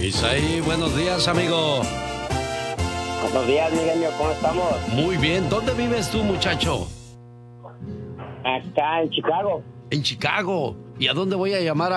Isaí, buenos días, amigo. Buenos días, mi genio, ¿cómo estamos? Muy bien. ¿Dónde vives tú, muchacho? Acá en Chicago. En Chicago. ¿Y a dónde voy a llamar